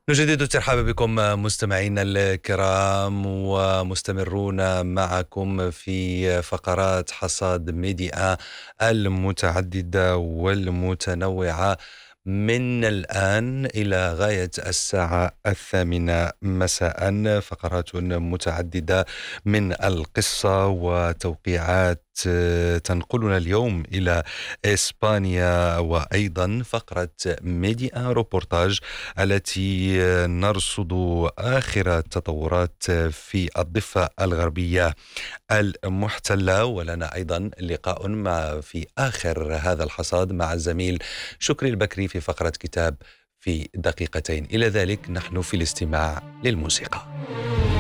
نجدد الترحاب بكم مستمعينا الكرام، ومستمرون معكم في فقرات حصاد ميديا المتعددة والمتنوعة من الآن إلى غاية الساعة 8 مساء. فقرات متعددة من القصة وتوقيعات تنقلنا اليوم إلى إسبانيا، وأيضا فقرة ميديا روبورتاج التي نرصد آخر التطورات في الضفة الغربية المحتلة. ولنا أيضا لقاء في آخر هذا الحصاد مع الزميل شكري البكري في فقرة كتاب في دقيقتين. إلى ذلك نحن في الاستماع للموسيقى.